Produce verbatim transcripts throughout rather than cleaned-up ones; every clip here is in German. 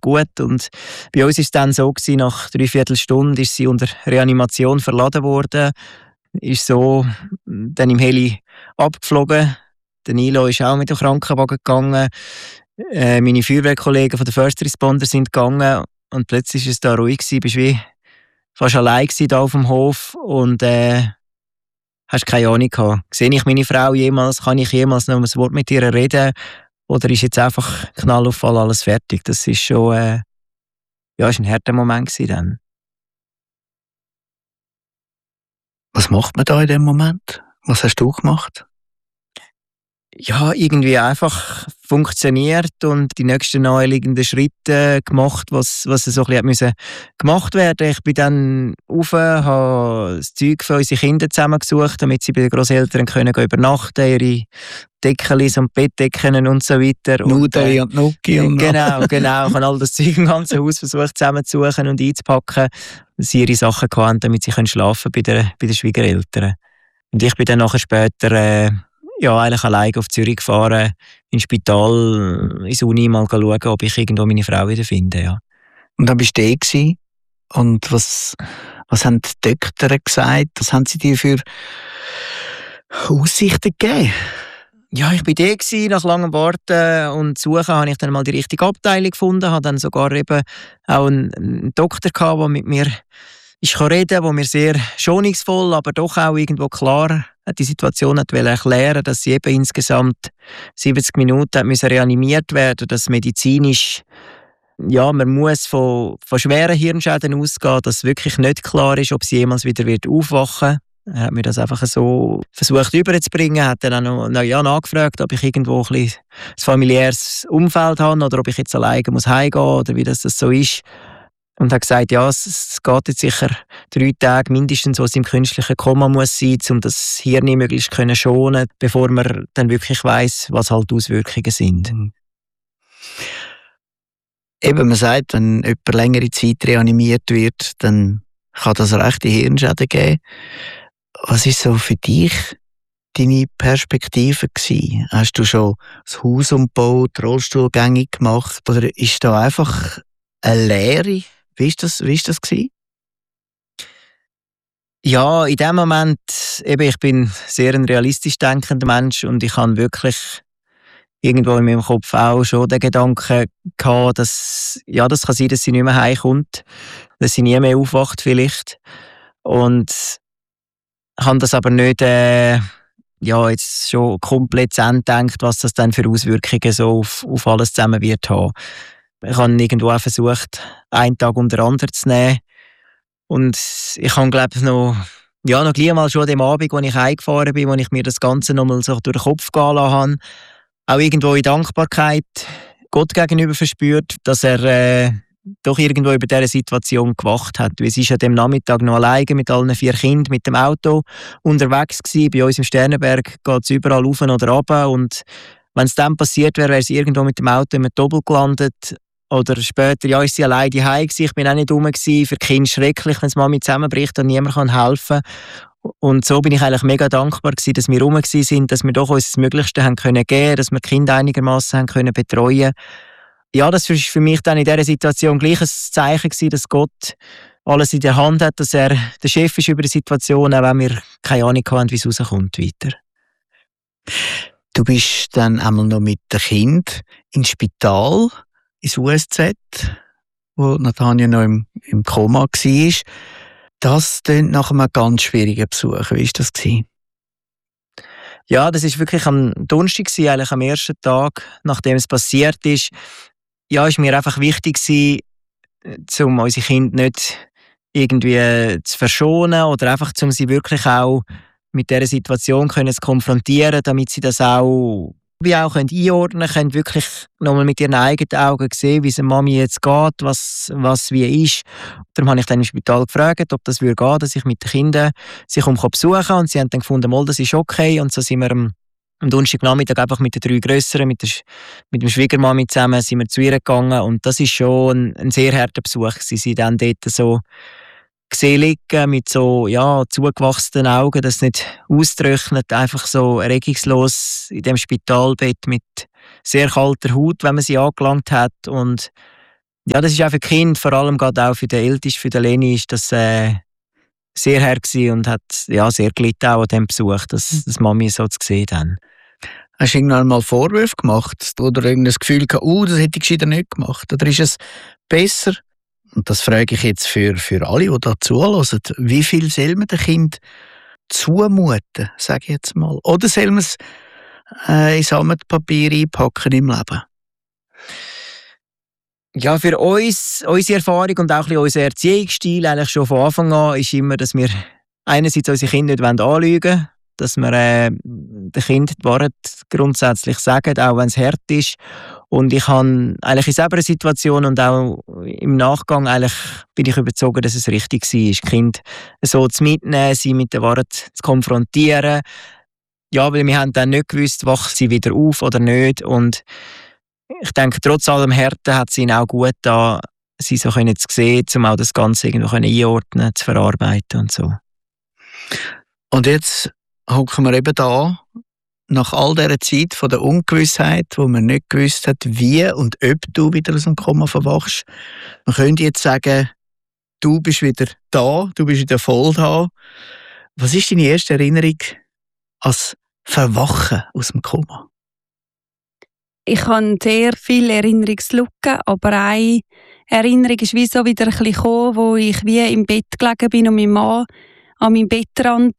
gut. Und bei uns war es dann so gewesen, nach dreiviertel Stunde ist sie unter Reanimation verladen worden, ist so dann im Heli abgeflogen. Der Nilo ist auch mit dem Krankenwagen gegangen. Äh, meine Feuerwehrkollegen von den First Responder sind gegangen und plötzlich war es da ruhig gewesen. Bist wie fast allein gewesen da auf dem Hof und äh, hast keine Ahnung gehabt. Sehe ich meine Frau jemals? Kann ich jemals noch ein Wort mit ihr reden? Oder ist jetzt einfach Knall auf Fall alles fertig? Das ist schon äh, ja, ist ein harter Moment gewesen dann. Was macht man da in dem Moment? Was hast du gemacht? Ja, irgendwie einfach funktioniert und die nächsten naheliegenden Schritte gemacht, was, was so ein bisschen müssen gemacht werden. Ich bin dann rauf, habe das Zeug für unsere Kinder zusammengesucht, damit sie bei den Grosseltern können übernachten, ihre Deckchen und Bettdecken und so weiter. Nudeli und Nuki. Und genau, genau. Ich habe all das Zeug im ganzen Haus versucht zusammenzusuchen und einzupacken, dass sie ihre Sachen hatten, damit sie schlafen können bei, der, bei den Schwiegereltern. Und ich bin dann nachher später äh, ja, eigentlich alleine auf Zürich gefahren, ins Spital, ins Uni mal schauen, ob ich irgendwo meine Frau wieder finde. Ja. Und dann bist du da gewesen. Und was, was haben die Doktoren gesagt? Was haben sie dir für Aussichten gegeben? Ja, ich war da gewesen, nach langem Warten und Suchen habe ich dann mal die richtige Abteilung gefunden, habe dann sogar eben auch einen, einen Doktor gehabt, der mit mir ich kann reden, der mir sehr schonungsvoll, aber doch auch irgendwo klar die Situation hat erklären, dass sie eben insgesamt siebzig Minuten hat müssen reanimiert werden, dass medizinisch ja, man muss von, von schweren Hirnschäden ausgehen, dass wirklich nicht klar ist, ob sie jemals wieder wird aufwachen. Er hat mir das einfach so versucht überzubringen, hat dann auch noch ja, nachgefragt, ob ich irgendwo ein bisschen ein familiäres Umfeld habe oder ob ich jetzt alleine muss heimgehen oder wie das, das so ist. Und hat gesagt, ja, es, es geht jetzt sicher drei Tage mindestens, wo es im künstlichen Koma muss sein, um das Hirn möglichst können schonen, bevor man dann wirklich weiss, was halt die Auswirkungen sind. Eben, man sagt, wenn jemand längere Zeit reanimiert wird, dann kann das rechte Hirnschäden geben. Was ist so für dich deine Perspektive gewesen? Hast du schon das Haus umgebaut, Rollstuhlgänge gemacht, oder ist da einfach eine Lehre? Wie ist das, wie ist das gewesen? Ja, in dem Moment, eben, ich bin sehr ein realistisch denkender Mensch und ich habe wirklich irgendwo in meinem Kopf auch schon den Gedanken gehabt, dass, ja, das kann sein, dass sie nicht mehr heimkommt, dass sie nie mehr aufwacht vielleicht. Und habe das aber nicht, äh, ja, jetzt schon komplett zu Ende gedacht, was das dann für Auswirkungen so auf, auf alles zusammen wird haben. Ich habe irgendwo auch versucht, einen Tag unter anderen zu nehmen. Und ich habe, glaube ich, noch, ja, noch gleich mal schon an dem Abend, als ich heimgefahren bin, wo ich mir das Ganze noch mal so durch den Kopf gehen lassen habe, auch irgendwo in Dankbarkeit Gott gegenüber verspürt, dass er äh, doch irgendwo über diese Situation gewacht hat. Wir waren an dem Nachmittag noch alleine mit allen vier Kindern mit dem Auto unterwegs gewesen. Bei uns im Sternenberg geht es überall rauf oder runter. Und wenn es dann passiert wäre, wäre sie irgendwo mit dem Auto im Doppel gelandet. Oder später, ja, ist sie alleine daheim gewesen. Ich bin auch nicht rum gewesen. Für die Kinder schrecklich, wenn es Mami zusammenbricht und niemand kann helfen. Und so bin ich eigentlich mega dankbar gewesen, dass wir rum gewesen sind, dass wir doch uns das Möglichste haben können geben, dass wir die Kinder einigermaßen haben können betreuen. Ja, das war für mich dann in dieser Situation gleich ein Zeichen gewesen, dass Gott alles in der Hand hat, dass er der Chef ist über die Situation, auch wenn wir keine Ahnung haben, wie es rauskommt weiter. Du bist dann einmal noch mit dem Kind ins Spital, ins U S Z, wo Natanja noch im, im Koma war. Das klingt nach einem ganz schwierigen Besuch. Wie war das? Ja, das war wirklich am Donnerstag, eigentlich am ersten Tag, nachdem es passiert ist. Ja, ist mir einfach wichtig gewesen, um unsere Kinder nicht irgendwie zu verschonen oder einfach, um sie wirklich auch mit dieser Situation können zu konfrontieren, damit sie das auch wie auch können einordnen können, wirklich nochmal mit ihren eigenen Augen sehen, wie es der Mami jetzt geht, was, was wie ist. Darum habe ich dann im Spital gefragt, ob das würde gehen, dass ich mit den Kindern sie besuchen kann. Und sie haben dann gefunden, mal, das ist okay. Und so sind wir am, am Donnerstagnachmittag einfach mit den drei Grösseren, mit, der, mit dem Schwiegermami zusammen, sind wir zu ihr gegangen. Und das ist schon ein, ein sehr harter Besuch. Sie sind dann dort so gesehen liegen, mit so ja, zugewachsenen Augen, das nicht austrocknet, einfach so regungslos in dem Spitalbett mit sehr kalter Haut, wenn man sie angelangt hat. Und Ja, das ist auch für die Kinder, vor allem gerade auch für den Ältesten, für den Leni, ist das äh, sehr her gewesen und hat ja, sehr gelitten auch an diesem Besuch, dass, dass Mami so zu sehen haben. Hast du irgendwann mal Vorwürfe gemacht oder irgendein Gefühl gehabt, oh, das hätte ich gescheiter nicht gemacht? Oder ist es besser, und das frage ich jetzt für, für alle, die da zuhören, wie viel soll man dem Kind zumuten, sage ich jetzt mal? Oder soll man es äh, in Sammetpapier einpacken im Leben? Ja, für uns, unsere Erfahrung und auch ein bisschen unser Erziehungsstil eigentlich schon von Anfang an ist immer, dass wir einerseits unsere Kinder nicht anlügen wollen, dass wir äh, den Kindern die Wahrheit grundsätzlich sagen, auch wenn es hart ist. Und ich habe eigentlich in selber Situation und auch im Nachgang eigentlich bin ich überzeugt, dass es richtig war, die Kinder so zu mitnehmen, sie mit der Wahrheit zu konfrontieren. Ja, weil wir haben dann nicht gewusst, wacht sie wieder auf oder nicht. Und ich denke, trotz allem Härte hat es ihnen auch gut getan, sie so können zu sehen, um auch das Ganze irgendwo einordnen, zu verarbeiten und so. Und jetzt hocken wir eben da, nach all dieser Zeit von der Ungewissheit, wo man nicht gewusst hat, wie und ob du wieder aus dem Koma verwachst. Man könnte jetzt sagen, du bist wieder da, du bist wieder voll da. Was ist deine erste Erinnerung als Verwachen aus dem Koma? Ich habe sehr viele Erinnerungslücken, aber eine Erinnerung ist wie so wieder ein bisschen gekommen, wo ich wie im Bett gelegen bin und mein Mann an meinem Bettrand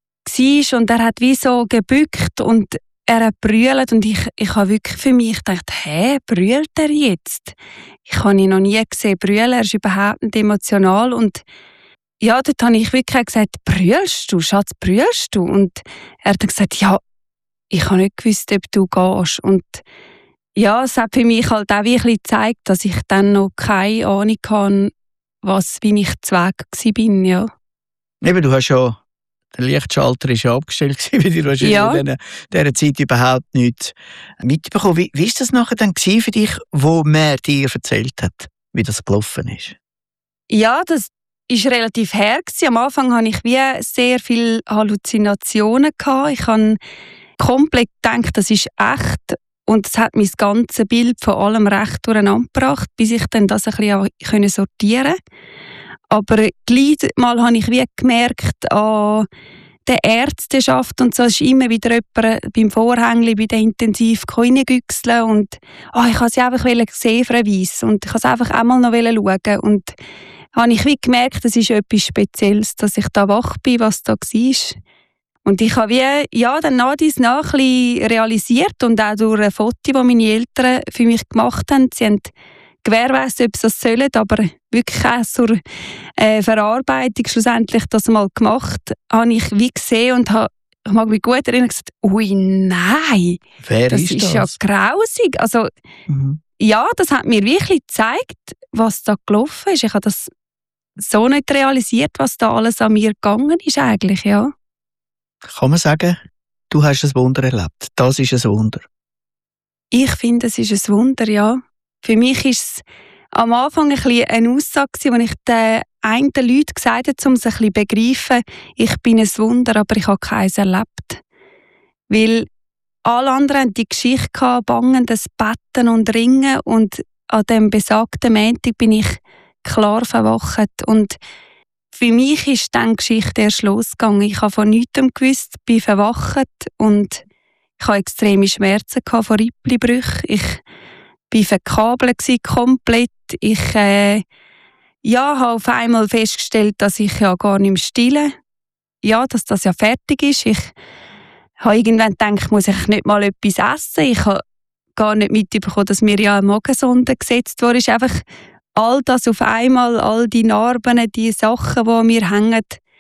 war und er hat wie so gebückt und er hat brüllt und ich, ich habe wirklich für mich gedacht, hä, brüllt er jetzt? Ich habe ihn noch nie gesehen brüllen, er ist überhaupt nicht emotional und ja, dort habe ich wirklich gesagt, brüllst du, Schatz, brüllst du? Und er hat gesagt, ja, ich habe nicht gewusst, ob du gehst. Und ja, es hat für mich halt auch wirklich gezeigt, dass ich dann noch keine Ahnung hatte, was, wie ich zu Weg war. Ja. Eben, du hast ja, der Lichtschalter war ja abgestellt, weil du hast ja. in dieser Zeit überhaupt nichts mitbekommen. Wie, wie ist das nachher dann für dich, wo man dir erzählt hat, wie das gelaufen ist? Ja, das war relativ her. Am Anfang hatte ich wie sehr viele Halluzinationen. Ich habe komplett gedacht, das ist echt. Und es hat mein ganzes Bild von allem recht durcheinander gebracht, bis ich dann das ein bisschen sortieren konnte. Aber gleich mal habe ich wie gemerkt, an der Ärzteschaft und so ist immer wieder jemand beim Vorhängli, bei der Intensiv reingüchseln und oh, ich wollte sie einfach sehen für ein Weiss und ich wollte es einfach einmal noch schauen. Und habe ich wie gemerkt, es ist etwas Spezielles, dass ich da wach bin, was da war. Und ich habe wie, ja, dann nach dies nach ein bisschen realisiert und auch durch ein Foto, das meine Eltern für mich gemacht haben. Sie haben gewährleistet, ob sie das sollen, aber wirklich auch zur äh, Verarbeitung schlussendlich das mal gemacht, habe ich wie gesehen und habe, ich mag mich gut erinnern, gesagt, ui, nein, Wer das ist, ist das? ja grausig. Also, mhm. ja, das hat mir wirklich gezeigt, was da gelaufen ist. Ich habe das so nicht realisiert, was da alles an mir gegangen ist eigentlich, ja. Kann man sagen, du hast ein Wunder erlebt. Das ist ein Wunder. Ich finde, es ist ein Wunder, ja. Für mich war es am Anfang ein bisschen eine Aussage, die ich den einen Leuten gesagt habe, um es ein bisschen zu begreifen, ich bin ein Wunder, aber ich habe keins erlebt. Weil alle anderen hatten die Geschichte gehabt, bangendes Betten und Ringen und an dem besagten Montag bin ich klar verwacht. Und für mich ist dann die Geschichte erst losgegangen. Ich habe von nichts gewusst, bin verwacht und ich hatte extreme Schmerzen von Rippelbrüchen. Ich war verkabelt komplett. Ich äh, ja, habe auf einmal festgestellt, dass ich ja gar nicht mehr stille. Ja, dass das ja fertig ist. Ich habe irgendwann gedacht, muss ich nicht mal etwas essen. Ich habe gar nicht mitbekommen, dass mir ja eine Magensonde gesetzt wurde. Es ist einfach all das auf einmal, all die Narben, die Sachen, die an mir hängen.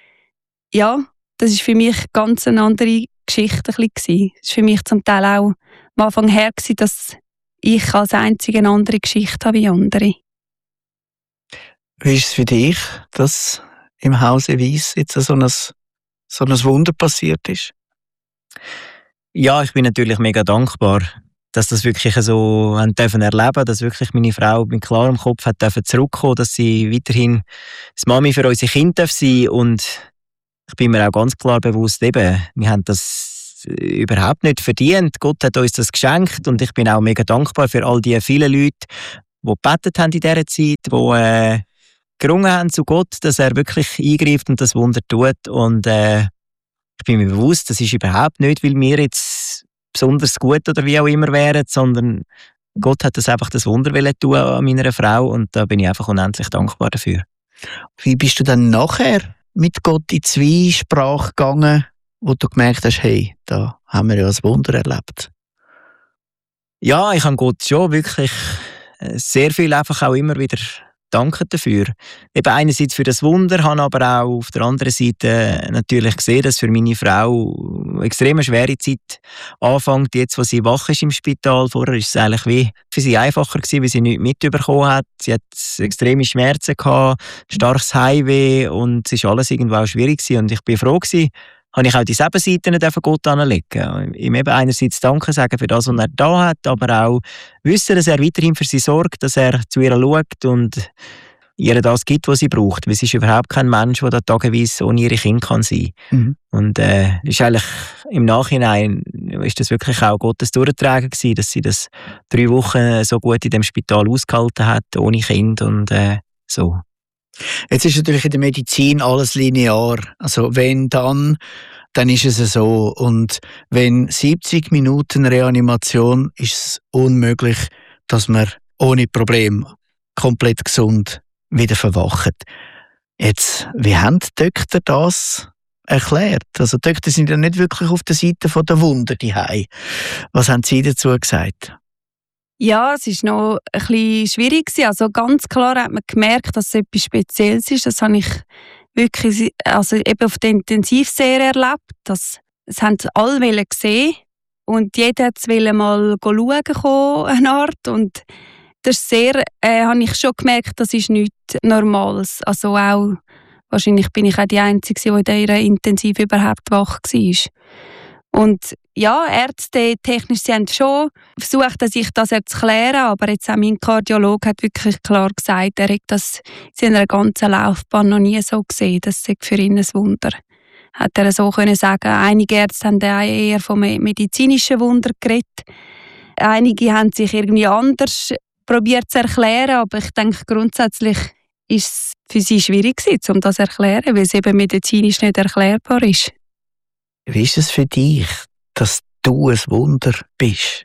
Ja, das war für mich ganz eine andere Geschichte. Es war für mich zum Teil auch am Anfang her, dass ich als Einzige eine andere Geschichte habe wie andere. Wie ist es für dich, dass im Hause Weiss jetzt so ein, so ein Wunder passiert ist? Ja, ich bin natürlich mega dankbar, dass das wirklich so haben dürfen erleben, dass wirklich meine Frau mit klarem Kopf hat dürfen zurückkommen, dass sie weiterhin das Mami für unsere Kinder sein darf. Und ich bin mir auch ganz klar bewusst, eben, wir haben das überhaupt nicht verdient. Gott hat uns das geschenkt und ich bin auch mega dankbar für all die vielen Leute, die gebetet haben in dieser Zeit, die äh, gerungen haben zu Gott, dass er wirklich eingreift und das Wunder tut. Und äh, ich bin mir bewusst, das ist überhaupt nicht, weil wir jetzt besonders gut oder wie auch immer wären, sondern Gott hat das einfach das Wunder wollen tun an meiner Frau und da bin ich einfach unendlich dankbar dafür. Wie bist du dann nachher mit Gott in Zwiesprache gegangen, wo du gemerkt hast, hey, da haben wir ja ein Wunder erlebt? Ja, ich habe Gott schon wirklich sehr viel einfach auch immer wieder danken dafür. Eben einerseits für das Wunder, habe aber auch auf der anderen Seite natürlich gesehen, dass für meine Frau eine extrem schwere Zeit anfängt, jetzt wo sie wach ist im Spital. Vorher war es eigentlich wie für sie einfacher gewesen, weil sie nichts mitbekommen hat. Sie hat extreme Schmerzen gehabt, starkes Heimweh und es war alles irgendwo auch schwierig gewesen. Und ich bin froh gewesen, habe ich auch die Sebenseiten von Gott anlegen. Ihm eben einerseits Danke sagen für das, was er da hat, aber auch wissen, dass er weiterhin für sie sorgt, dass er zu ihr schaut und ihr das gibt, was sie braucht. Weil sie ist überhaupt kein Mensch, der da tageweise ohne ihre Kinder kann sein kann. Mhm. Und äh, ist eigentlich im Nachhinein ist das wirklich auch Gottes Durchtragen gewesen, dass sie das drei Wochen so gut in dem Spital ausgehalten hat, ohne Kind und äh, so. Jetzt ist natürlich in der Medizin alles linear. Also wenn dann, dann ist es so. Und wenn siebzig Minuten Reanimation ist es unmöglich, dass man ohne Problem komplett gesund wieder verwacht. Jetzt, wie haben die Doktor das erklärt? Also die Doktor sind ja nicht wirklich auf der Seite der Wunder daheim. Was haben Sie dazu gesagt? Ja, es war noch ein bisschen schwierig. Also ganz klar hat man gemerkt, dass es etwas Spezielles ist. Das habe ich wirklich also eben auf der Intensivserie erlebt. Das, das haben alle gesehen und jeder wollte mal schauen kommen, eine Art. Und das ist sehr, äh, habe ich schon gemerkt, das ist nichts Normales. Also auch, wahrscheinlich bin ich auch die Einzige, die in dieser Intensiv überhaupt wach war. Und ja, Ärzte, technisch, sie haben schon versucht, sich das zu klären, aber jetzt auch mein Kardiologe hat wirklich klar gesagt, er hat das in seiner ganzen Laufbahn noch nie so gesehen. Das ist für ihn ein Wunder. Hat er so können sagen. Einige Ärzte haben eher vom medizinischen Wunder geredet. Einige haben sich irgendwie anders probiert zu erklären, aber ich denke, grundsätzlich ist es für sie schwierig gewesen, um das zu erklären, weil es eben medizinisch nicht erklärbar ist. Wie ist es für dich, dass du ein Wunder bist?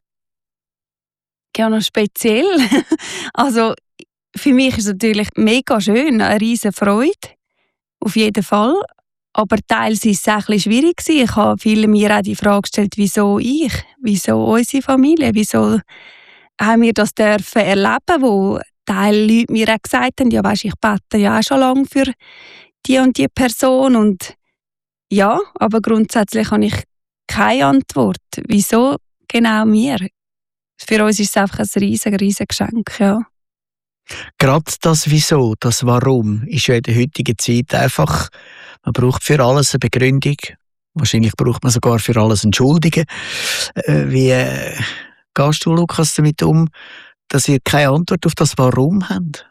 Ja, noch speziell. Also, für mich ist es natürlich mega schön, eine riesige Freude. Auf jeden Fall. Aber teils war es auch ein bisschen schwierig. Ich habe vielen mir auch die Frage gestellt, wieso ich? Wieso unsere Familie? Wieso haben wir das dürfen erleben, wo Teil Leute mir auch gesagt haben, ja, weisst, ich bete ja auch schon lange für die und die Person. Und ja, aber grundsätzlich habe ich keine Antwort. Wieso genau wir? Für uns ist es einfach ein riesiges, riesiges Geschenk, ja. Gerade das Wieso, das Warum, ist ja in der heutigen Zeit einfach, man braucht für alles eine Begründung. Wahrscheinlich braucht man sogar für alles Entschuldigen. Äh, wie äh, gehst du, Lukas, damit um, dass ihr keine Antwort auf das Warum habt?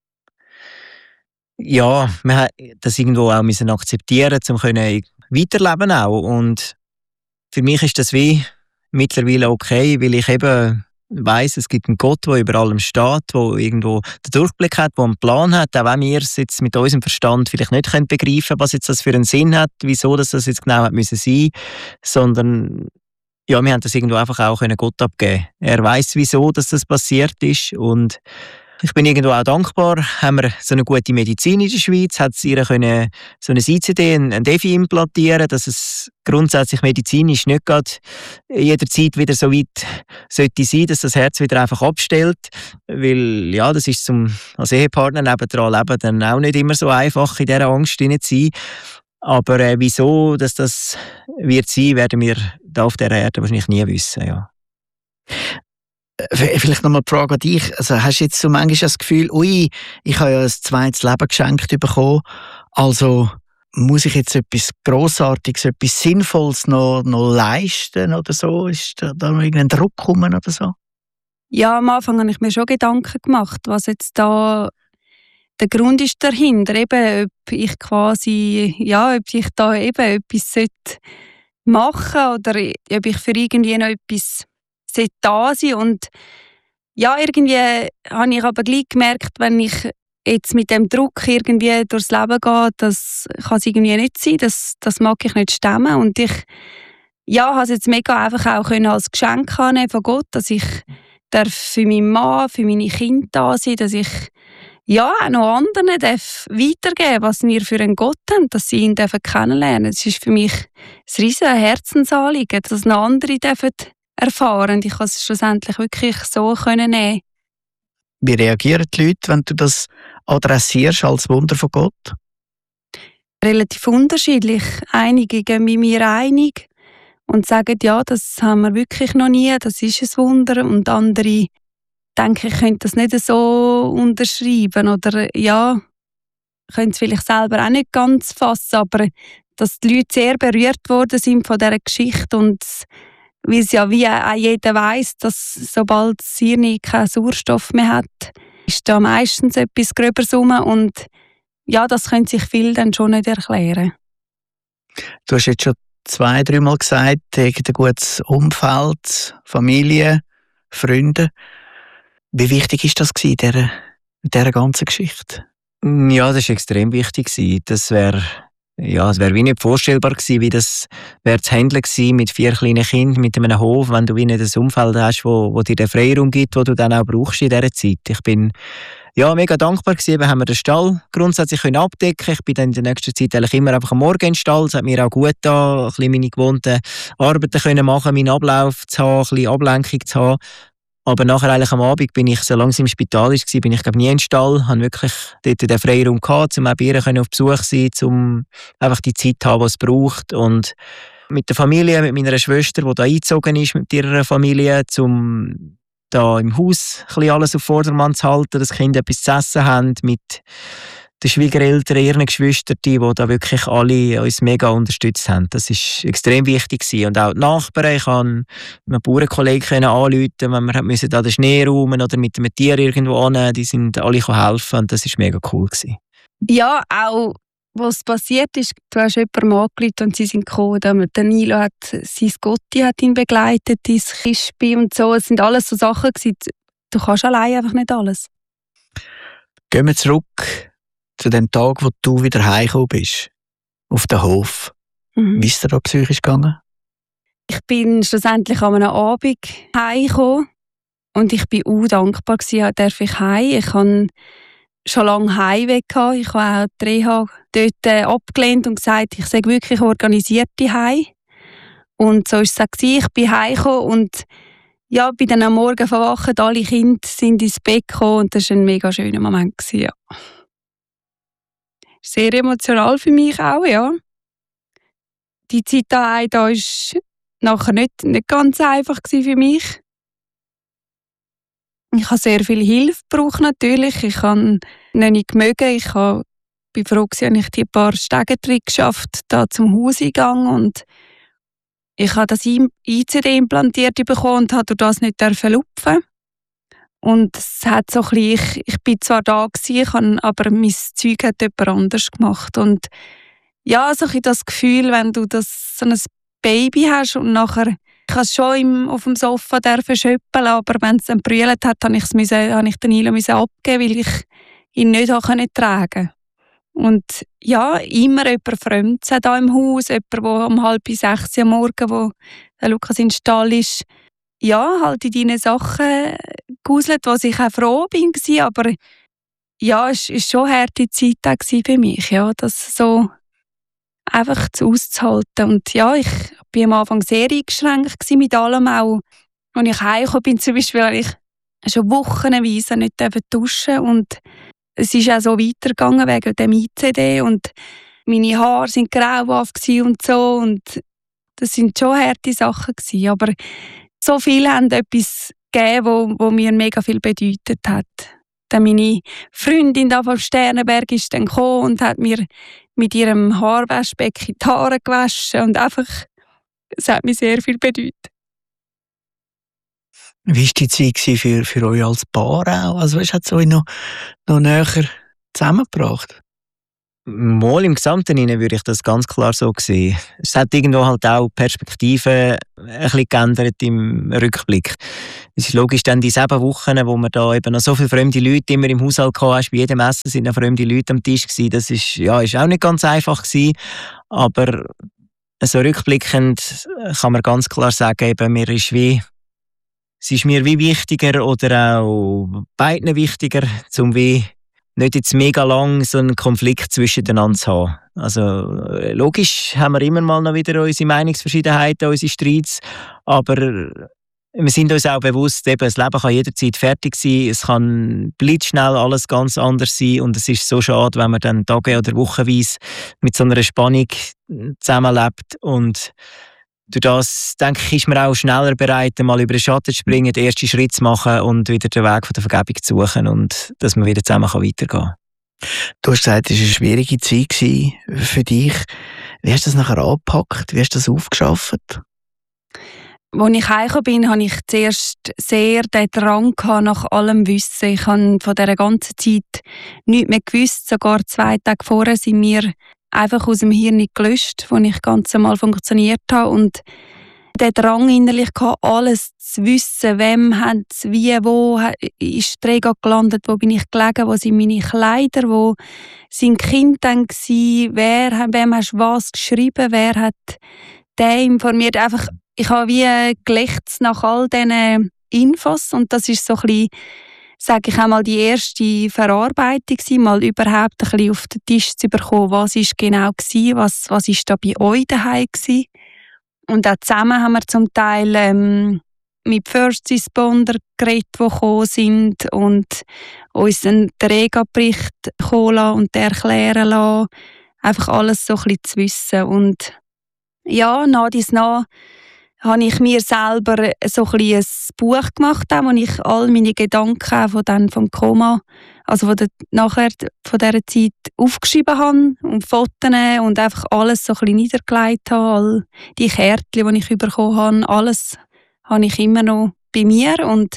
Ja, wir haben das irgendwo auch müssen akzeptieren, um weiterleben auch. Und für mich ist das wie mittlerweile okay, weil ich eben weiss, es gibt einen Gott, der über allem steht, der irgendwo den Durchblick hat, der einen Plan hat, auch wenn wir es jetzt mit unserem Verstand vielleicht nicht begreifen können, was jetzt das für einen Sinn hat, wieso das jetzt genau hat müssen sein, sondern ja, wir haben das irgendwo einfach auch Gott abgeben. Er weiss, wieso dass das passiert ist und ich bin irgendwo auch dankbar, haben wir so eine gute Medizin in der Schweiz, hat sie ihr können so ein I C D, ein Defi implantieren, dass es grundsätzlich medizinisch nicht gerade jederzeit wieder so weit sollte sein, dass das Herz wieder einfach abstellt, weil ja, das ist zum als Ehepartner nebendran leben dann auch nicht immer so einfach, in dieser Angst hinein zu sein. Aber äh, wieso dass das wird sein, werden wir da auf dieser Erde wahrscheinlich nie wissen, ja. Vielleicht noch mal die Frage an dich. Also, hast du jetzt so manchmal das Gefühl, ui, ich habe ja ein zweites Leben geschenkt bekommen, also muss ich jetzt etwas Grossartiges, etwas Sinnvolles noch, noch leisten oder so? Ist da, da noch irgendein Druck gekommen oder so? Ja, am Anfang habe ich mir schon Gedanken gemacht, was jetzt da der Grund ist dahinter. Eben, ob ich quasi, ja, ob ich da eben etwas machen sollte oder ob ich für irgendwie noch etwas da sein und ja, irgendwie habe ich aber gleich gemerkt, wenn ich jetzt mit dem Druck irgendwie durchs Leben gehe, das kann es irgendwie nicht sein, das, das mag ich nicht stemmen. Und ich ja, habe es jetzt mega einfach auch können als Geschenk annehmen von Gott, dass ich darf für meinen Mann, für meine Kinder da sein, dass ich ja, auch noch anderen darf weitergeben, was wir für einen Gott haben, dass sie ihn dürfen kennenlernen. Es ist für mich ein riesiges Herzensanliegen, dass noch andere dürfen erfahren. Und ich kann es schlussendlich wirklich so können nehmen. Wie reagieren die Leute, wenn du das adressierst als Wunder von Gott? Relativ unterschiedlich. Einige gehen mit mir einig und sagen, ja, das haben wir wirklich noch nie, das ist ein Wunder. Und andere denken, ich könnte das nicht so unterschreiben oder ja, können es vielleicht selber auch nicht ganz fassen, aber dass die Leute sehr berührt worden sind von dieser Geschichte und weil es ja wie auch jeder weiss, dass sobald das Hirn keinen Sauerstoff mehr hat, ist da meistens etwas Gröberes rum und ja, das können sich viele dann schon nicht erklären. Du hast jetzt schon zwei, dreimal gesagt, ein gutes Umfeld, Familie, Freunde. Wie wichtig war das in dieser, in dieser ganzen Geschichte? Ja, das war extrem wichtig. Das wäre ja, es wäre wie nicht vorstellbar gewesen, wie das wäre zu handeln gewesen mit vier kleinen Kindern, mit einem Hof, wenn du wie nicht ein Umfeld hast, wo, wo dir den Freiraum gibt, den du dann auch brauchst in dieser Zeit. Ich bin ja, mega dankbar gewesen, wir haben wir den Stall grundsätzlich können abdecken. Ich bin dann in der nächsten Zeit eigentlich immer einfach am Morgen im Stall. Es hat mir auch gut getan, ein bisschen meine gewohnten Arbeiten können machen, meinen Ablauf zu haben, ein bisschen Ablenkung zu haben. Aber nachher eigentlich am Abend bin ich, solange sie im Spital war, bin ich glaube nie in den Stall, habe wirklich dort den Freiraum gehabt, um auch bei ihr auf Besuch zu sein, um einfach die Zeit zu haben, die es braucht. Und mit der Familie, mit meiner Schwester, die da eingezogen ist, mit ihrer Familie, um da im Haus ein bisschen alles auf Vordermann zu halten, dass die Kinder etwas zu essen haben, mit den Schwiegereltern, ihren Geschwistern, die da wirklich alle uns mega unterstützt haben. Das war extrem wichtig gewesen. Und auch die Nachbarn, ich konnte einen Bauernkollegen anrufen, wenn wir müssen da den Schnee räumen oder mit einem Tier irgendwo an, die sind alle helfen und das war mega cool gewesen. Ja, auch was passiert ist, du hast jemanden angerufen und sie sind gekommen. Der Nilo hat, sein Gotti hat ihn begleitet, dein Kispi und so. Es sind alles so Sachen gewesen. Du kannst allein einfach nicht alles. Gehen wir zurück zu dem Tag, wo du wieder heimgekommen bist, auf den Hof. Mhm. Wie ist dir da psychisch gegangen? Ich bin schlussendlich an einem Abend heimgekommen und ich war auch dankbar, dass ich heim. Ich hatte schon lange Heimweh. Ich habe auch die Reha dort abgelehnt und gesagt, ich sei wirklich organisiert heim. Und so war es auch. Ich bin heimgekommen und ja, bin dann am Morgen verwacht, alle Kinder sind ins Bett gekommen und das war ein mega schöner Moment. Ja. Sehr emotional für mich auch, ja. Die Zeit daheim da war nachher nicht, nicht ganz einfach für mich. Ich habe sehr viel Hilfe gebraucht natürlich. Ich habe nicht mögen. Ich war froh, dass ich die paar Stegentritte geschafft da zum Hauseingang und ich habe das I C D implantiert bekommen und durfte das nicht lupfen. Und es hat so ein bisschen, ich, ich bin zwar da gewesen, aber mein Zeug hat jemand anders gemacht. Und ja, so ein das Gefühl, wenn du das, so ein Baby hast und nachher, ich habe schon im, auf dem Sofa schöppeln, aber wenn es dann brüllt hat, habe ich, es habe ich den Nilo abgeben, weil ich ihn nicht tragen konnte. Und ja, immer jemand Fremdes hier im Haus, jemand, der um halb sechs am Morgen, wo der Lukas in den Stall ist, ja, halt in deine Sachen gehuselt, wo ich auch froh bin, aber ja, es war schon eine harte Zeit für mich, ja, das so einfach auszuhalten. Und ja, ich war am Anfang sehr eingeschränkt mit allem, auch als ich heimgekommen bin, zum Beispiel, weil ich schon wochenweise nicht duschen durfte. Und es ist auch so weitergegangen wegen dem I C D und meine Haare waren grauhaft und so. Und das sind schon harte Sachen gewesen. Aber so viele haben etwas gegeben, wo, wo mir mega viel bedeutet hat. Dann meine Freundin da vom Sternenberg ist dann gekommen und hat mir mit ihrem Haarwaschbecken die Haare gewaschen und einfach, es hat mir sehr viel bedeutet. Wie war die Zeit für, für euch als Paar auch? Also, was hat es euch noch, noch näher zusammengebracht? Mal im Gesamten hinein würde ich das ganz klar so sehen. Es hat irgendwo halt auch die Perspektive ein bisschen geändert im Rückblick. Es ist logisch, dann die sieben Wochen, wo man da eben noch so viele fremde Leute immer im Haushalt hatte, bei jedem Essen sind noch fremde Leute am Tisch gewesen. Das ist, ja, ist auch nicht ganz einfach gewesen. Aber so rückblickend kann man ganz klar sagen, eben, mir ist wie, es ist mir wie wichtiger oder auch beiden wichtiger, zum wie nicht jetzt mega lang so einen Konflikt zwischeneinander zu haben. Also logisch haben wir immer mal noch wieder unsere Meinungsverschiedenheiten, unsere Streits, aber wir sind uns auch bewusst, eben, das Leben kann jederzeit fertig sein, es kann blitzschnell alles ganz anders sein und es ist so schade, wenn man dann Tage- oder Wochenweise mit so einer Spannung zusammenlebt und durch das, denke ich, ist man auch schneller bereit, mal über den Schatten zu springen, den ersten Schritt zu machen und wieder den Weg von der Vergebung zu suchen und dass man wieder zusammen weitergehen kann. Du hast gesagt, es war eine schwierige Zeit für dich. Wie hast du das nachher angepackt? Wie hast du das aufgeschafft? Als ich heimgekommen bin, hatte ich zuerst sehr den Drang nach allem Wissen. Ich habe von dieser ganzen Zeit nichts mehr gewusst. Sogar zwei Tage vorher sind wir einfach aus dem Hirn gelöscht, wo ich ganz normal funktioniert habe. Und der Drang innerlich gehabt, alles zu wissen, wem hat es wie, wo ist die Träger gelandet, wo bin ich gelegen, wo sind meine Kleider, wo sind die Kinder dann gewesen, wer, wem hast du was geschrieben, wer hat den informiert. Einfach, ich habe wie gelächzt nach all diesen Infos und das ist so ein bisschen, sage ich einmal, die erste Verarbeitung gewesen, mal überhaupt ein bisschen auf den Tisch zu bekommen, was ist genau gewesen, was, was ist da bei euch daheim gewesen. Und auch zusammen haben wir zum Teil ähm, mit First Responder geredet, die gekommen sind und uns einen Trägerbericht kommen lassen und erklären lassen. Einfach alles so ein bisschen zu wissen. Und ja, nach dies nach habe ich mir selber so ein, ein Buch gemacht, wo ich all meine Gedanken von dann vom Koma, also von der, nachher von dieser Zeit aufgeschrieben habe und Fotos und einfach alles so ein bisschen niedergelegt habe, all die Kärtchen, die ich bekommen habe, alles habe ich immer noch bei mir und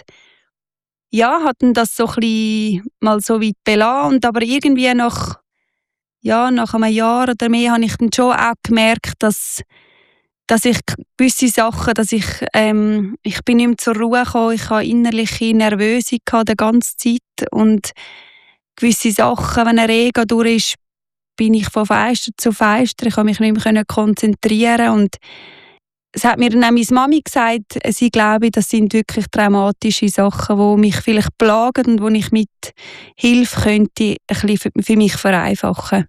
ja, hatte das so ein bisschen mal so weit belassen und aber irgendwie nach, ja, nach einem Jahr oder mehr habe ich dann schon auch gemerkt, dass dass ich gewisse Sachen, dass ich, ähm, ich bin nicht mehr zur Ruhe gekommen, ich hatte innerliche Nervöse die ganze Zeit und gewisse Sachen, wenn ein Regen durch ist, bin ich von Fenster zu Fenster, ich konnte mich nicht mehr konzentrieren und es hat mir dann auch meine Mami gesagt, sie glaube, das sind wirklich traumatische Sachen, die mich vielleicht plagen und die ich mit Hilfe könnte ein bisschen für mich vereinfachen.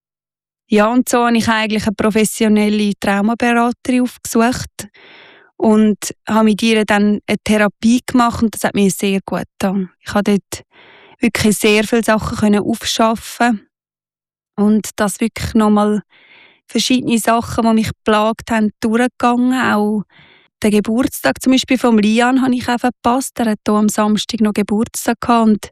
Ja, und so habe ich eigentlich eine professionelle Traumaberaterin aufgesucht und habe mit ihr dann eine Therapie gemacht und das hat mir sehr gut getan. Ich konnte dort wirklich sehr viele Sachen aufschaffen und das wirklich nochmal verschiedene Sachen, die mich geplagt haben, durchgegangen. Auch den Geburtstag zum Beispiel von Lian habe ich auch verpasst. Er hat hier am Samstag noch Geburtstag gehabt und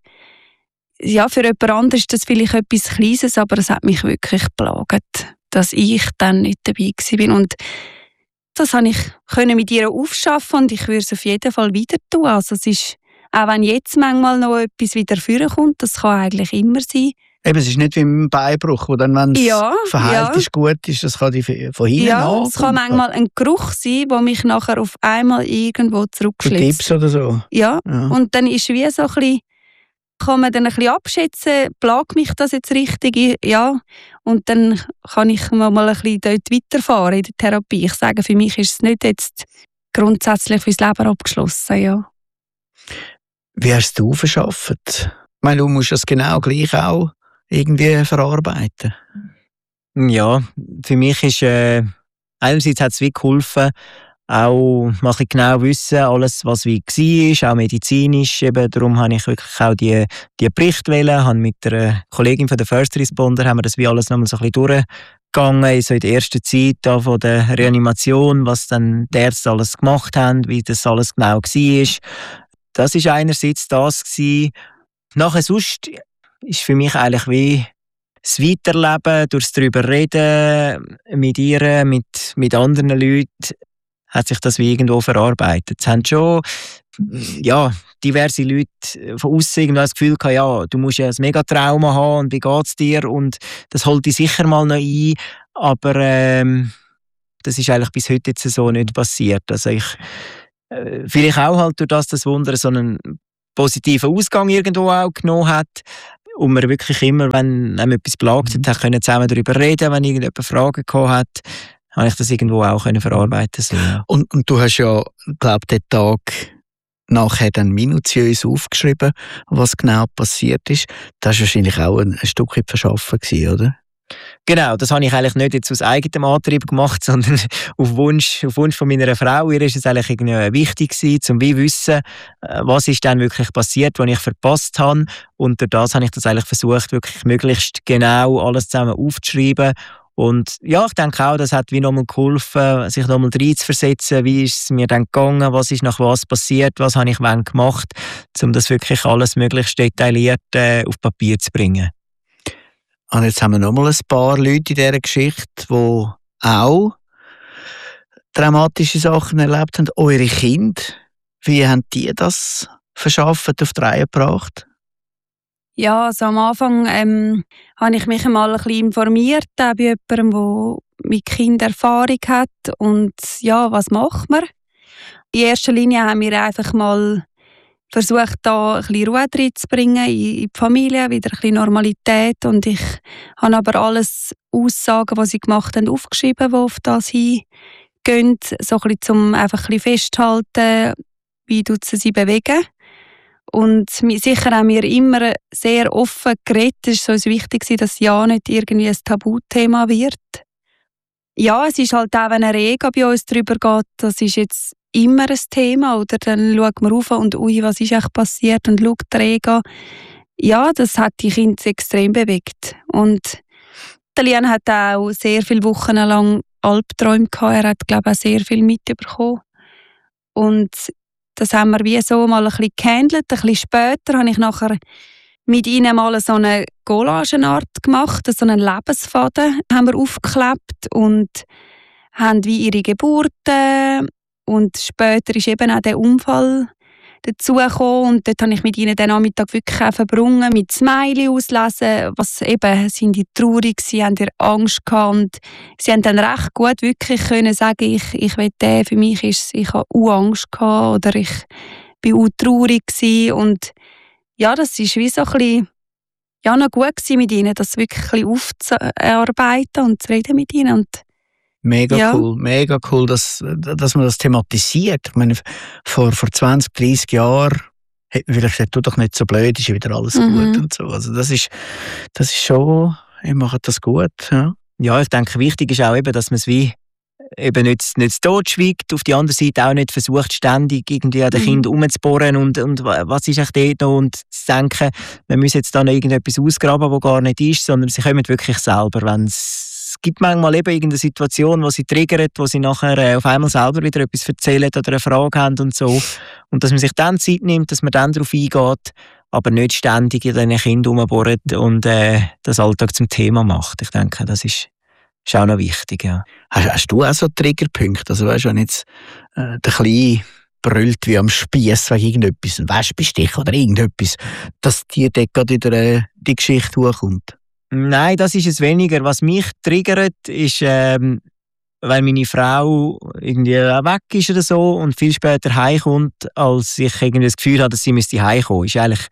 ja, für jemand anderes ist das vielleicht etwas Kleines, aber es hat mich wirklich geplagt, dass ich dann nicht dabei war. Und das konnte ich mit ihr aufschaffen und ich würde es auf jeden Fall wieder tun. Also es ist, auch wenn jetzt manchmal noch etwas wieder vorkommt, das kann eigentlich immer sein. Eben, es ist nicht wie mit einem Beinbruch, wo dann, wenn es ja, verheilt ja. ist, gut ist, das kann die von hinten Ja, an. es kann manchmal ein Geruch sein, der mich nachher auf einmal irgendwo zurückschlägt. Gips oder so. Ja. ja, und dann ist wie so ein bisschen, kann man dann ein bisschen abschätzen, plagt mich das jetzt richtig? Ja, und dann kann ich mal ein bisschen dort weiterfahren in der Therapie. Ich sage, für mich ist es nicht jetzt grundsätzlich fürs Leben abgeschlossen, ja. Wie hast du verschafft? Ich meine, du musst das genau gleich auch irgendwie verarbeiten. Ja, für mich ist äh, einerseits hat es wie geholfen, auch mal ein bisschen genau wissen, alles was wie war, auch medizinisch. Eben, darum habe ich wirklich auch die, die Berichte wählen, habe mit einer Kollegin von der First Responder haben wir das wie alles nochmal so ein bisschen durchgegangen, so in der ersten Zeit da von der Reanimation, was dann die Ärzte alles gemacht haben, wie das alles genau war. Das war einerseits das gewesen. Nachher sonst ist für mich eigentlich wie das Weiterleben, durch das darüber reden, mit ihr, mit, mit anderen Leuten, hat sich das wie irgendwo verarbeitet. Es haben schon ja, diverse Leute von außen irgendwie das Gefühl gehabt, ja, du musst ja ein Megatrauma haben und wie geht's dir und das holt dich sicher mal noch ein, aber ähm, das ist eigentlich bis heute jetzt so nicht passiert. Also ich, äh, vielleicht auch halt durch das, das Wunder so einen positiven Ausgang irgendwo auch genommen hat und man wirklich immer, wenn einem etwas plagt hat, können zusammen darüber reden, wenn irgendjemand Fragen gehabt hat, habe ich das irgendwo auch können verarbeiten so, ja. und, und du hast ja, glaube ich, den Tag nachher dann minutiös aufgeschrieben, was genau passiert ist. Das war wahrscheinlich auch ein, ein Stückchen verschaffen gewesen, oder? Genau, das habe ich eigentlich nicht jetzt aus eigenem Antrieb gemacht, sondern auf Wunsch, auf Wunsch von meiner Frau. Ihr ist es eigentlich irgendwie wichtig gewesen, um wie wissen, was ist dann wirklich passiert, was ich verpasst habe. Und durch das habe ich das eigentlich versucht, wirklich möglichst genau alles zusammen aufzuschreiben. Und ja, ich denke auch, das hat wie nochmal geholfen, sich nochmal reinzuversetzen, wie ist es mir dann gegangen, was ist nach was passiert, was habe ich wann gemacht, um das wirklich alles möglichst detailliert äh, auf Papier zu bringen. Und jetzt haben wir noch mal ein paar Leute in dieser Geschichte, die auch dramatische Sachen erlebt haben. Eure Kinder, wie haben die das verschafft, auf die Reihe gebracht? Ja, also am Anfang ähm, habe ich mich einmal ein bisschen informiert, auch bei jemandem, der mit Kindern Erfahrung hat. Und ja, was macht man? In erster Linie haben wir einfach mal versucht, da ein bisschen Ruhe reinzubringen in die Familie, wieder ein bisschen Normalität. Und ich habe aber alles Aussagen, die sie gemacht haben, aufgeschrieben, die auf das hingehen. So ein bisschen, um einfach ein bisschen festzuhalten, wie sie sich bewegen. Und sicher haben wir immer sehr offen geredet. Es war so wichtig, dass ja nicht irgendwie ein Tabuthema wird. Ja, es ist halt auch, wenn eine Rega bei uns drüber geht, das ist jetzt immer ein Thema. Oder dann schaut man rauf und ui, was ist eigentlich passiert und schaut die Rega. Ja, das hat die Kinder extrem bewegt. Und der Lian hat auch sehr viele Wochen lang Albträume gehabt. Er hat, glaube ich, auch sehr viel mitbekommen. Und das haben wir wie so mal ein bisschen gehandelt. Ein bisschen später habe ich nachher mit ihnen mal so eine Collagenart gemacht, so einen Lebensfaden haben wir aufgeklebt und haben wie ihre Geburten und später ist eben auch der Unfall dazugekommen und dort habe ich mit ihnen den Nachmittag wirklich auch verbrungen, mit Smiley auslesen, was eben, sind die traurig, sie haben Angst gehabt und sie haben dann recht gut wirklich können sagen, ich, ich will den, für mich ist ich habe auch Angst gehabt oder ich bin auch traurig gewesen. Und ja, das ist wie so ein bisschen, ja, noch gut gewesen mit ihnen, das wirklich ein bisschen aufzuarbeiten und zu reden mit ihnen. Und Mega ja. cool, mega cool, dass, dass man das thematisiert. Ich meine, vor, vor zwanzig, dreissig Jahren hätte man vielleicht gesagt, tu doch nicht so blöd, ist ja wieder alles Mhm. gut und so. Also das ist, das ist schon, ihr macht das gut. Ja, Ja, ich denke, wichtig ist auch eben, dass man es wie eben nicht, nicht totschweigt, auf die andere Seite auch nicht versucht, ständig irgendwie an den Mhm. Kindern rumzubohren und, und was ist eigentlich dort noch und zu denken, wir müssen jetzt da noch irgendetwas ausgraben, was gar nicht ist, sondern sie kommen wirklich selber, wenn es Es gibt manchmal eben irgendeine Situation, wo sie triggert, wo sie nachher äh, auf einmal selber wieder etwas erzählen oder eine Frage haben und so. Und dass man sich dann Zeit nimmt, dass man dann darauf eingeht, aber nicht ständig in diesen Kindern rumbohrt und äh, das Alltag zum Thema macht. Ich denke, das ist, ist auch noch wichtig. Ja. Hast, hast du auch so Triggerpunkte? Also weißt du, wenn jetzt äh, der Kleine brüllt wie am Spiess wegen irgendetwas, ein Wespenstich oder irgendetwas, dass dir dort gerade wieder äh, die Geschichte hochkommt? Nein, das ist es weniger. Was mich triggert, ist, ähm, wenn meine Frau irgendwie weg ist oder so und viel später heimkommt, als ich irgendwie das Gefühl habe, dass sie müsste heimkommen. Ist eigentlich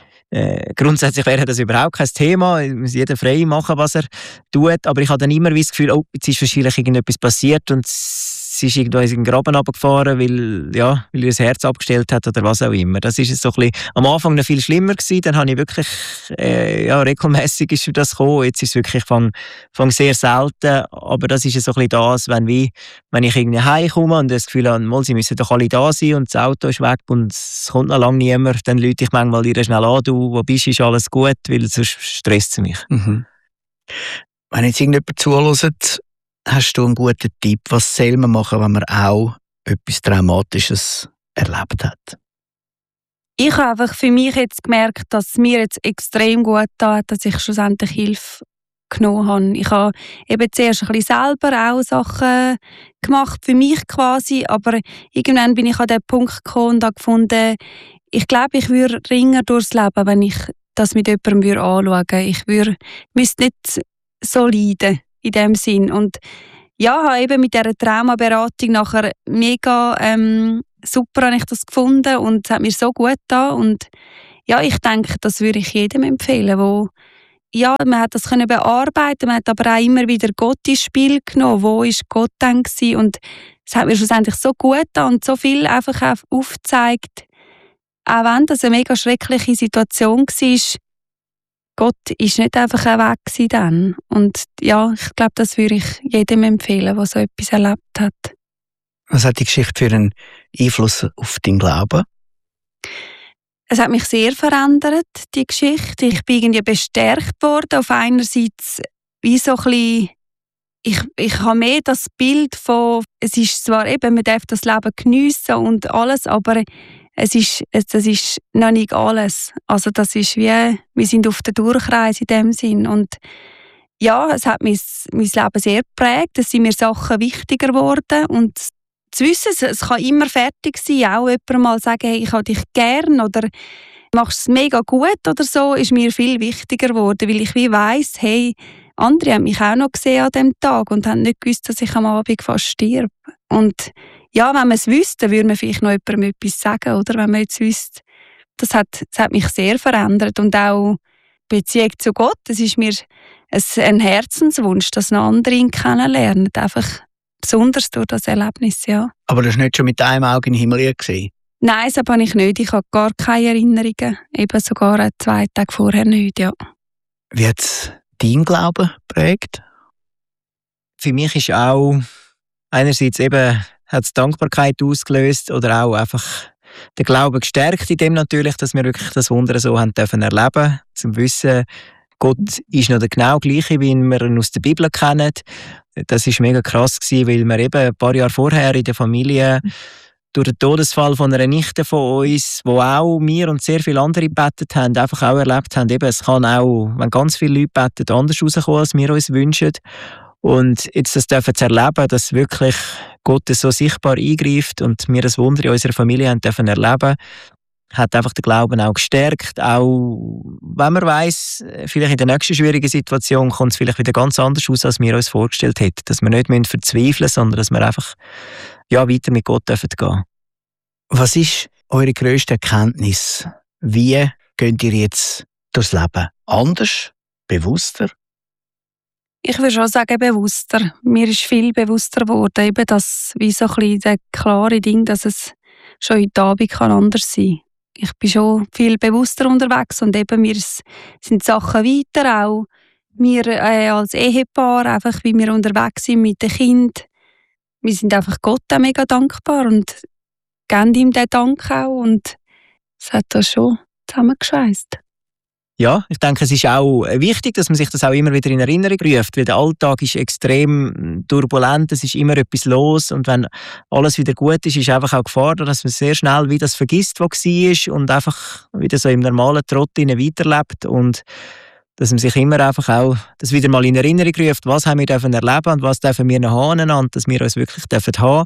äh, grundsätzlich wäre das überhaupt kein Thema. Es muss jeder frei machen, was er tut. Aber ich habe dann immer das Gefühl, oh, jetzt ist wahrscheinlich irgendetwas passiert und sie ist irgendwo in den Graben runtergefahren, weil, ja, weil ihr das Herz abgestellt hat oder was auch immer. Das ist so ein bisschen, am Anfang noch viel schlimmer gewesen. Dann habe ich wirklich, äh, ja, regelmässig ist das gekommen. Jetzt ist es wirklich fang, fang sehr selten. Aber das ist so ein bisschen das, wenn, wie, wenn ich irgendwie heimkomme und das Gefühl habe, mal, sie müssen doch alle da sein und das Auto ist weg und es kommt noch lange niemand, dann rufe ich manchmal ihr schnell an, du, wo bist du, ist alles gut, weil sonst stresst es mich. Mhm. Wenn jetzt irgendjemand zuhört, hast du einen guten Tipp, was soll man machen, wenn man auch etwas Traumatisches erlebt hat? Ich habe einfach für mich jetzt gemerkt, dass es mir jetzt extrem gut tat, dass ich schlussendlich Hilfe genommen habe. Ich habe eben zuerst ein bisschen selber auch Sachen gemacht, für mich quasi, aber irgendwann bin ich an den Punkt gekommen und habe gefunden, ich glaube, ich würde ringer durchs Leben, wenn ich das mit jemandem anschauen würde. Ich würde, müsste nicht so leiden in dem Sinn. Und ja, habe eben mit dieser Traumaberatung nachher mega ähm, super habe ich das gefunden und es hat mir so gut getan. Und ja, ich denke, das würde ich jedem empfehlen, wo ja, man hat das können bearbeiten, man hat aber auch immer wieder Gott ins Spiel genommen. Wo ist Gott dann gewesen? Und es hat mir schlussendlich so gut getan und so viel einfach aufgezeigt, auch wenn das eine mega schreckliche Situation war, Gott ist nicht einfach weg gewesen dann. Und ja, ich glaube, das würde ich jedem empfehlen, der so etwas erlebt hat. Was hat die Geschichte für einen Einfluss auf deinen Glauben? Es hat mich sehr verändert, die Geschichte. Ich bin irgendwie bestärkt worden. Auf einerseits wie so ein bisschen, ich, ich habe mehr das Bild von, es ist zwar eben, man darf das Leben geniessen und alles, aber es ist, das ist noch nicht alles. Also das ist wie, wir sind auf der Durchreise in dem Sinn. Und ja, es hat mein, mein Leben sehr geprägt. Es sind mir Sachen wichtiger geworden und zu wissen, es kann immer fertig sein, auch jemand mal sagen, hey, ich habe dich gern oder machst es mega gut oder so, ist mir viel wichtiger geworden, weil ich wie weiss, hey, andere haben mich auch noch gesehen an diesem Tag und haben nicht gewusst, dass ich am Abend fast stirb. Und ja, wenn man es wüsste, würde man vielleicht noch jemandem etwas sagen, oder? Wenn man jetzt wüsste, das hat, das hat mich sehr verändert und auch die Beziehung zu Gott, das ist mir ein Herzenswunsch, dass noch andere ihn kennenlernen, einfach besonders durch das Erlebnis, ja. Aber du hast nicht schon mit einem Auge in den Himmel gesehen? Nein, das habe ich nicht. Ich habe gar keine Erinnerungen. Eben sogar zwei Tage vorher nicht, ja. Wie hat es dein Glauben geprägt? Für mich ist auch einerseits eben hat es Dankbarkeit ausgelöst oder auch einfach der Glaube gestärkt in dem natürlich, dass wir wirklich das Wunder so haben dürfen erleben, zum Wissen, Gott ist noch der genau gleiche, wie wir ihn aus der Bibel kennen. Das war mega krass gewesen, weil wir eben ein paar Jahre vorher in der Familie durch den Todesfall von einer Nichte von uns, wo auch wir und sehr viele andere gebetet haben, einfach auch erlebt haben, eben, es kann auch, wenn ganz viele Leute beten, anders rauskommen, als wir uns wünschen. Und jetzt das dürfen zu erleben, dass wirklich Gott so sichtbar eingreift und wir das Wunder in unserer Familie haben dürfen erleben, hat einfach den Glauben auch gestärkt. Auch wenn man weiss, vielleicht in der nächsten schwierigen Situation kommt es vielleicht wieder ganz anders aus, als wir uns vorgestellt hätten. Dass wir nicht verzweifeln müssen, sondern dass wir einfach ja, weiter mit Gott dürfen gehen. Was ist eure grösste Erkenntnis? Wie geht ihr jetzt durchs Leben? Anders? Bewusster? Ich würde schon sagen, bewusster. Mir ist viel bewusster geworden, eben das, wie so ein bisschen das klare Ding, dass es schon heute Abend kann anders sein kann. Ich bin schon viel bewusster unterwegs und eben mir sind Sachen weiter auch. Wir äh, als Ehepaar, einfach wie wir unterwegs sind mit den Kindern, wir sind einfach Gott auch mega dankbar und geben ihm den Dank auch und es hat das schon zusammengeschweißt. Ja, ich denke, es ist auch wichtig, dass man sich das auch immer wieder in Erinnerung ruft, weil der Alltag ist extrem turbulent, es ist immer etwas los und wenn alles wieder gut ist, ist einfach auch Gefahr, dass man sehr schnell wieder das vergisst, was war und einfach wieder so im normalen Trott weiterlebt und dass man sich immer einfach auch das wieder mal in Erinnerung ruft, was haben wir dürfen erleben und was dürfen wir noch haben und dass wir uns wirklich dürfen haben.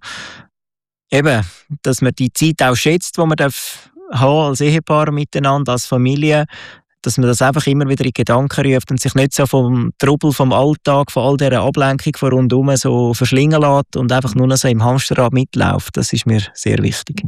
Eben, dass man die Zeit auch schätzt, die man darf haben als Ehepaar miteinander, als Familie, dass man das einfach immer wieder in Gedanken ruft und sich nicht so vom Trubel, vom Alltag, von all dieser Ablenkung von rundherum so verschlingen lässt und einfach nur noch so im Hamsterrad mitläuft. Das ist mir sehr wichtig.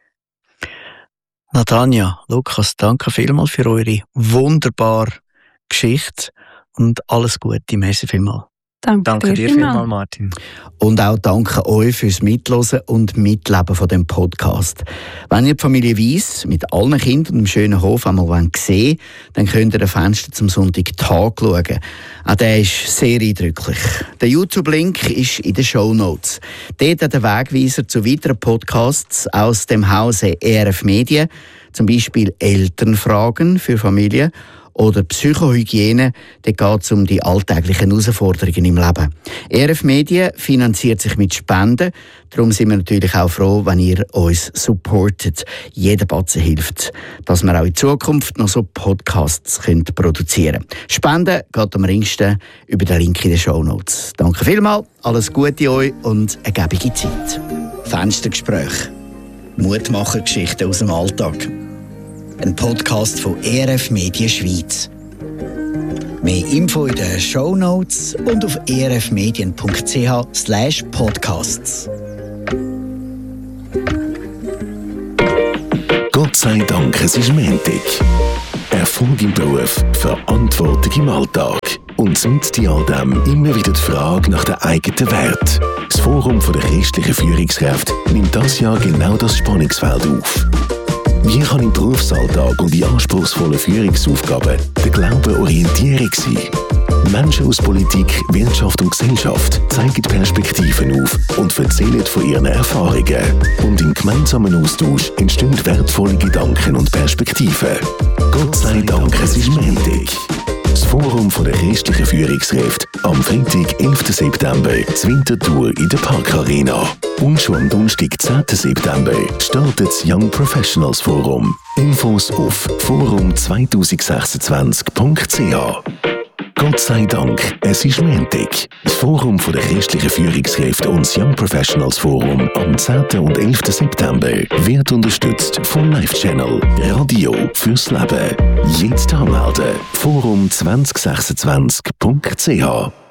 Natanja, Lukas, danke vielmals für eure wunderbare Geschichte und alles Gute. Merci vielmals. Danke, danke dir vielmals, Martin. Und auch danke euch fürs Mitlosen und Mitleben von dem Podcast. Wenn ihr die Familie Weiss mit allen Kindern und dem schönen Hof einmal sehen wollt, dann könnt ihr den Fenster zum Sonntagtag schauen. Auch der ist sehr eindrücklich. Der YouTube-Link ist in den Shownotes. Dort hat der Wegweiser zu weiteren Podcasts aus dem Hause E R F Medien, zum Beispiel Elternfragen für Familien oder Psychohygiene, dann geht es um die alltäglichen Herausforderungen im Leben. E R F Medien finanziert sich mit Spenden. Darum sind wir natürlich auch froh, wenn ihr uns supportet. Jeder Batzen hilft, dass wir auch in Zukunft noch so Podcasts könnt produzieren können. Spenden geht am ringsten über den Link in den Shownotes. Danke vielmals, alles Gute euch und eine gebige Zeit. Fenstergespräch. Mutmachergeschichten aus dem Alltag. Ein Podcast von E R F Medien Schweiz. Mehr Info in den Shownotes und auf e r f medien punkt c h slash podcasts. Gott sei Dank, es ist Montag. Erfolg im Beruf, Verantwortung im Alltag. Und mit all dem immer wieder die Frage nach den eigenen Wert. Das Forum der christlichen Führungskräfte nimmt das Jahr genau das Spannungsfeld auf. Wie kann im Berufsalltag und in anspruchsvollen Führungsaufgaben der Glaube Orientierung sein? Menschen aus Politik, Wirtschaft und Gesellschaft zeigen Perspektiven auf und erzählen von ihren Erfahrungen. Und im gemeinsamen Austausch entstehen wertvolle Gedanken und Perspektiven. Gott sei Dank, es ist Montag. Das Forum der christlichen Führungskräfte am Freitag, elften September, zur Winterthur in der Parkarena. Und schon am Donnerstag, zehnten September, startet das Young Professionals Forum. Infos auf forum zwanzig sechsundzwanzig punkt c h. Gott sei Dank, es ist Montag. Das Forum der christlichen Führungskräfte und das Young Professionals Forum am zehnten und elften September wird unterstützt von Life Channel, Radio fürs Leben. Jetzt anmelden, forum zwanzig sechsundzwanzig punkt c h.